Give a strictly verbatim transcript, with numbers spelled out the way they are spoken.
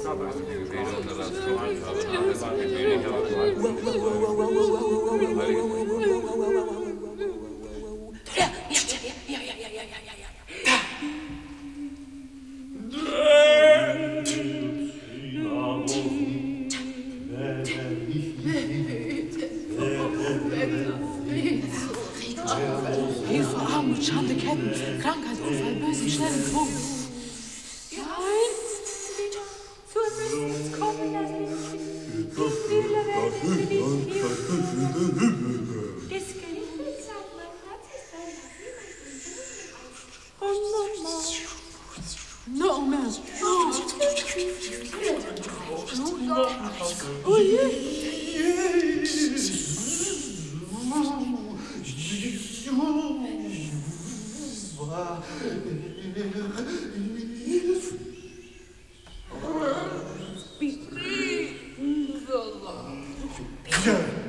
Hilfe, Armut, Schande, Ketten, Krankheit, Unfall, bösen, schnellen Quoten. Nein, zu uns kommen lassen. Das gelingt, sagt mein Herz ist ein Oh, Mama. No, man. Oh, je. Bitte.